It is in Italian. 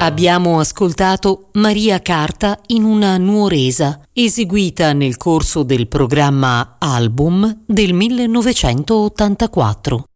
Abbiamo ascoltato Maria Carta in una nuoresa, eseguita nel corso del programma Album del 1984.